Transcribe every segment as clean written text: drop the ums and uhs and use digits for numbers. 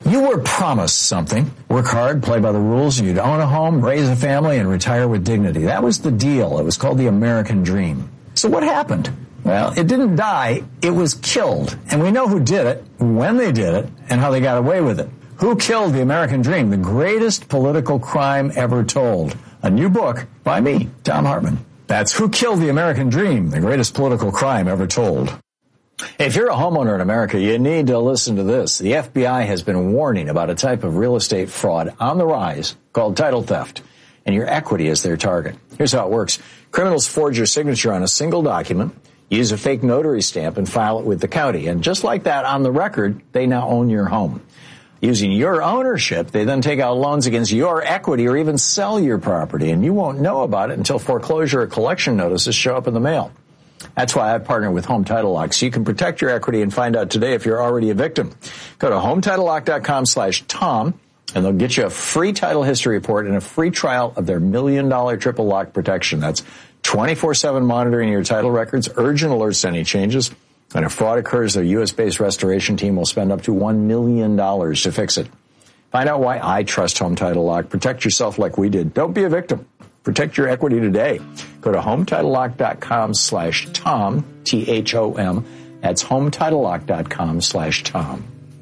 You were promised something. Work hard, play by the rules, and you'd own a home, raise a family, and retire with dignity. That was the deal. It was called the American Dream. So what happened? Well, it didn't die. It was killed. And we know who did it, when they did it, and how they got away with it. Who killed the American Dream? The greatest political crime ever told. A new book by me, Thom Hartmann. That's Who Killed the American Dream, the greatest political crime ever told. If you're a homeowner in America, you need to listen to this. The FBI has been warning about a type of real estate fraud on the rise called title theft, and your equity is their target. Here's how it works. Criminals forge your signature on a single document, use a fake notary stamp, and file it with the county. And just like that, on the record, they now own your home. Using your ownership, they then take out loans against your equity or even sell your property, and you won't know about it until foreclosure or collection notices show up in the mail. That's why I've partnered with Home Title Lock, so you can protect your equity and find out today if you're already a victim. Go to HometitleLock.com/Tom, and they'll get you a free title history report and a free trial of their $1 million triple lock protection. That's 24/7 monitoring your title records, urgent alerts to any changes. And if fraud occurs, their U.S.-based restoration team will spend up to $1 million to fix it. Find out why I trust Home Title Lock. Protect yourself like we did. Don't be a victim. Protect your equity today. Go to HometitleLock.com/Tom, T-H-O-M. That's HometitleLock.com/Tom.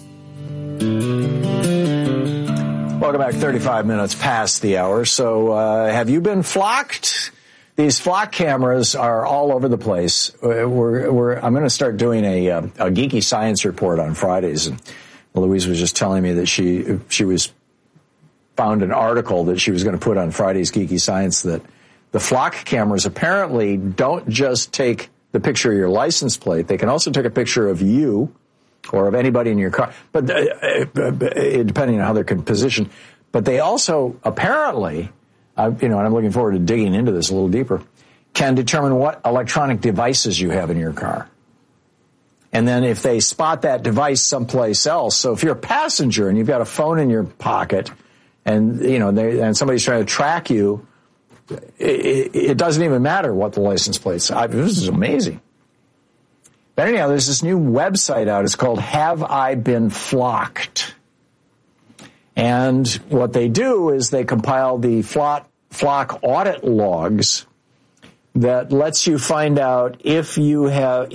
Welcome back. 35 minutes past the hour. So have you been flocked? These flock cameras are all over the place. I'm going to start doing a geeky science report on Fridays. And Louise was just telling me that she was found an article that she was going to put on Friday's Geeky Science that the flock cameras apparently don't just take the picture of your license plate. They can also take a picture of you or of anybody in your car, but depending on how they're positioned. But they also apparently, and I'm looking forward to digging into this a little deeper, can determine what electronic devices you have in your car. And then if they spot that device someplace else, so if you're a passenger and you've got a phone in your pocket, and and somebody's trying to track you, it doesn't even matter what the license plate's. This is amazing. But anyhow, there's this new website out. It's called Have I Been Flocked? And what they do is they compile the flock audit logs that lets you find out if your car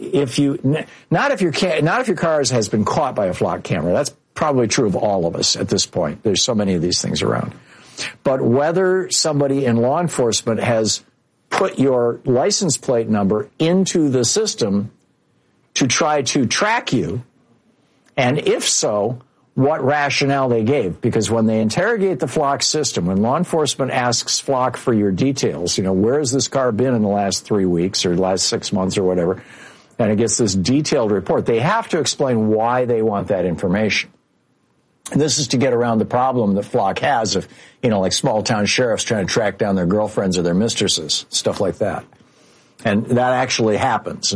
has been caught by a flock camera. That's probably true of all of us at this point. There's so many of these things around. But whether somebody in law enforcement has put your license plate number into the system to try to track you, and if so, what rationale they gave. Because when they interrogate the flock system, when law enforcement asks flock for your details, where has this car been in the last 3 weeks or last 6 months or whatever, and it gets this detailed report, they have to explain why they want that information. And this is to get around the problem that flock has of, like small town sheriffs trying to track down their girlfriends or their mistresses, stuff like that. And that actually happens,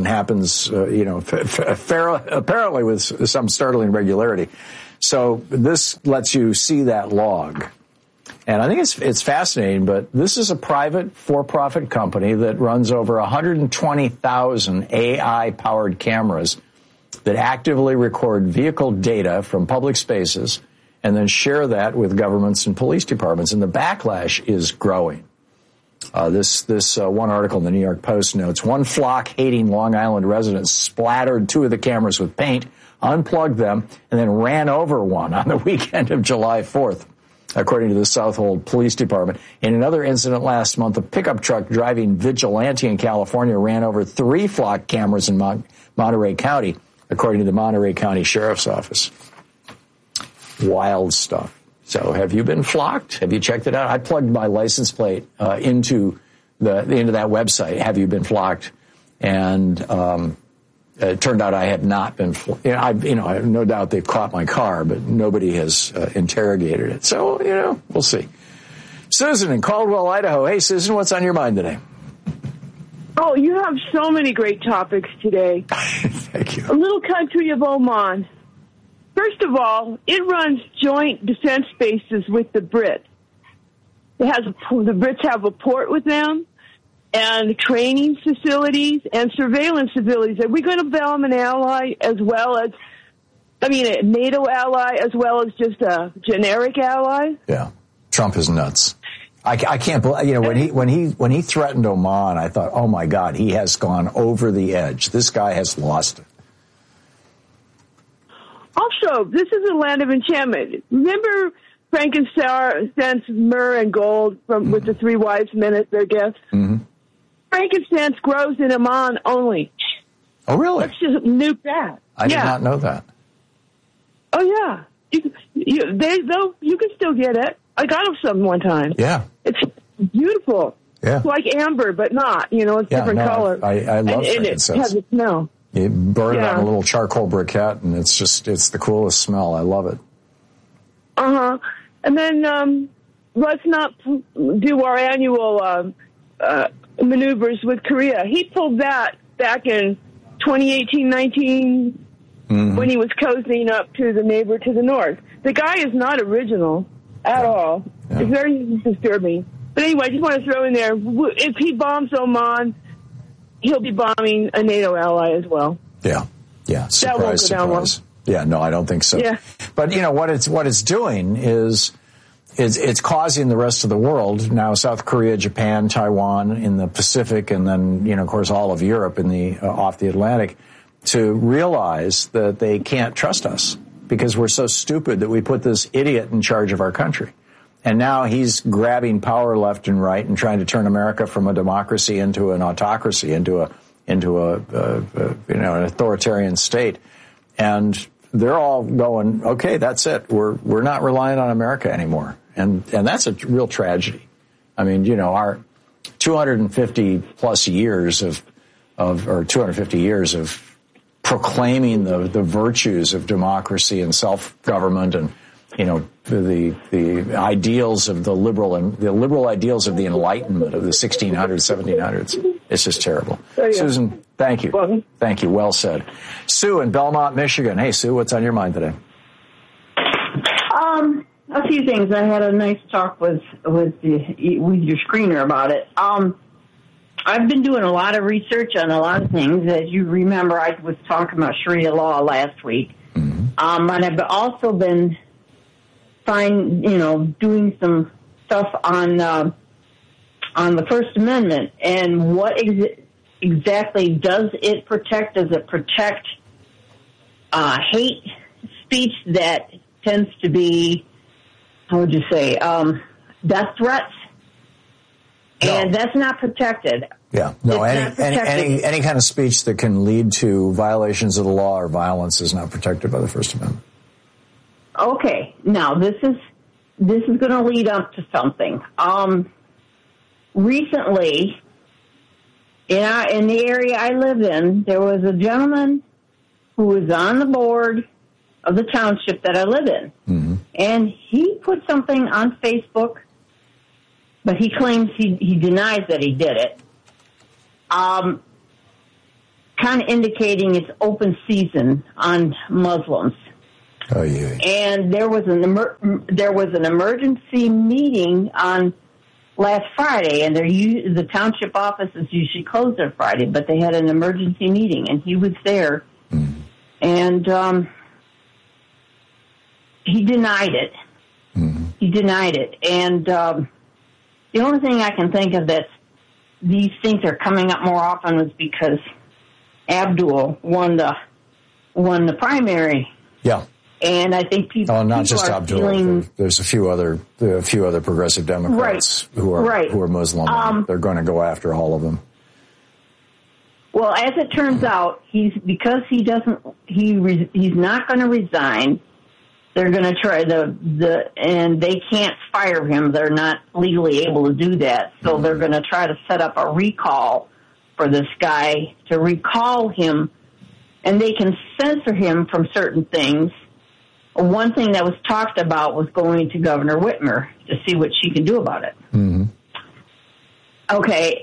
apparently with some startling regularity. So this lets you see that log. And I think it's fascinating, but this is a private for-profit company that runs over 120,000 AI-powered cameras that actively record vehicle data from public spaces and then share that with governments and police departments. And the backlash is growing. This one article in the New York Post notes, one flock-hating Long Island resident splattered 2 of the cameras with paint, unplugged them, and then ran over one on the weekend of July 4th, according to the Southold Police Department. In another incident last month, a pickup truck driving vigilante in California ran over 3 flock cameras in Monterey County, according to the Monterey County Sheriff's Office. Wild stuff. So have you been flocked? Have you checked it out? I plugged my license plate into that website, Have You Been Flocked? And it turned out I had not been flocked. I have no doubt they've caught my car, but nobody has interrogated it. So, we'll see. Susan in Caldwell, Idaho. Hey, Susan, what's on your mind today? Oh, you have so many great topics today. Thank you. A little country of Oman. First of all, it runs joint defense bases with the Brits. The Brits have a port with them and training facilities and surveillance facilities. Are we going to become an ally as well as I mean, a NATO ally as well as just a generic ally. Yeah, Trump is nuts. I can't believe, you know, when he threatened Oman, I thought, oh my God, he has gone over the edge. This guy has lost it. Also, this is a land of enchantment. Remember frankincense, myrrh, and gold with the three wise men as their gifts? Mm-hmm. Frankincense grows in Oman only. Oh, really? Let's just nuke that. I did not know that. Oh, yeah. You can still get it. I got some one time. Yeah. It's beautiful. Yeah. It's like amber, but not. You know, it's different color. I love frankincense. And it has a smell. You burn it on a little charcoal briquette, and it's the coolest smell. I love it. Uh-huh. And then let's not do our annual maneuvers with Korea. He pulled that back in 2018-19 when he was cozying up to the neighbor to the north. The guy is not original at all. Yeah. It's very disturbing. But anyway, I just want to throw in there, if he bombs Oman, he'll be bombing a NATO ally as well. Yeah. Yeah. Surprise, surprise. Yeah, no, I don't think so. Yeah. But, you know, what it's doing is it's causing the rest of the world, now South Korea, Japan, Taiwan in the Pacific, and then, you know, of course, all of Europe in the off the Atlantic, to realize that they can't trust us because we're so stupid that we put this idiot in charge of our country. And now he's grabbing power left and right and trying to turn America from a democracy into an autocracy, into a an authoritarian state. And they're all going, okay, that's it. We're not relying on America anymore. And that's a real tragedy. I mean, you know, our 250 plus years or 250 years of proclaiming the virtues of democracy and self-government and, you know, the ideals of the liberal ideals of the Enlightenment of the 1600s, 1700s. It's just terrible. Oh, yeah. Susan, thank you. Well, thank you. Well said. Sue in Belmont, Michigan. Hey, Sue, what's on your mind today? A few things. I had a nice talk with your screener about it. I've been doing a lot of research on a lot of things. As you remember, I was talking about Sharia law last week. Mm-hmm. And I've also been doing some stuff on the First Amendment and what exactly does it protect? Does it protect hate speech that tends to be, how would you say, death threats? No. And that's not protected. Yeah, no. Any kind of speech that can lead to violations of the law or violence is not protected by the First Amendment. Okay, now this is going to lead up to something. Recently, in the area I live in, there was a gentleman who was on the board of the township that I live in, mm-hmm. and he put something on Facebook, but he claims he denies that he did it. Kind of indicating it's open season on Muslims. Oh yeah. And there was an emergency meeting on last Friday, and the township office is usually closed on Friday, but they had an emergency meeting, and he was there, and he denied it. Mm-hmm. He denied it, and the only thing I can think of that these things are coming up more often was because Abdul won the primary. Yeah. And I think people. Oh, not just Abdul. There's a few other progressive Democrats who are Muslim. They're going to go after all of them. Well, as it turns out, he's not going to resign. They're going to try and they can't fire him. They're not legally able to do that. So they're going to try to set up a recall for this guy to recall him, and they can censor him from certain things. One thing that was talked about was going to Governor Whitmer to see what she can do about it. Mm-hmm. Okay.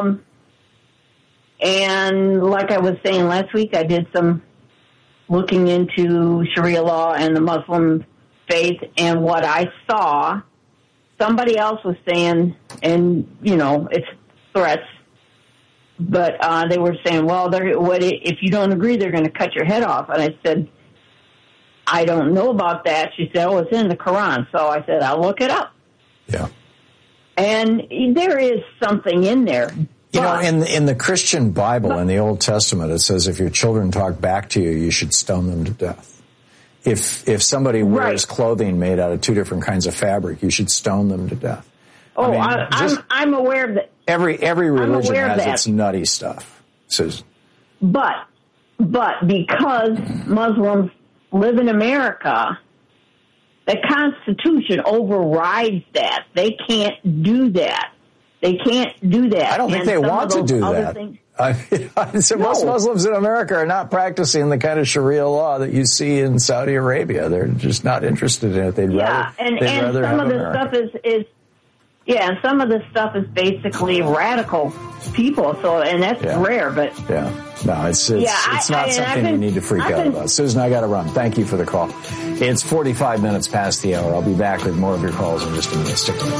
And like I was saying last week, I did some looking into Sharia law and the Muslim faith, and what I saw, somebody else was saying, and, you know, it's threats, but they were saying, well, if you don't agree, they're going to cut your head off. And I said, I don't know about that. She said, oh, it's in the Quran. So I said, I'll look it up. Yeah. And there is something in there. You know, in the Christian Bible, in the Old Testament, it says if your children talk back to you, you should stone them to death. If somebody wears clothing made out of two different kinds of fabric, you should stone them to death. Oh, I'm aware of that. Every religion has its nutty stuff. But because Muslims live in America, the Constitution overrides that. They can't do that. They can't do that. I don't think they want to do that. So most Muslims in America are not practicing the kind of Sharia law that you see in Saudi Arabia. They're just not interested in it. They'd rather some of the stuff is some of the stuff is basically radical people. So, and that's rare, but no, it's not something you need to freak out about. Susan, I got to run. Thank you for the call. It's 45 minutes past the hour. I'll be back with more of your calls in just a minute. Stick with me.